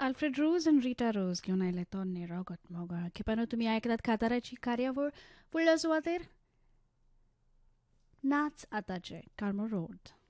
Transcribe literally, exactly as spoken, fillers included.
Alfred रोज आणि Rita रोज घेऊन आयले तो निरोगत मोगळ खेपानो तुम्ही आयकतात काताराची कार्यावळ फुडल्या सुवातेर नाच आताचे कार्मो रोड.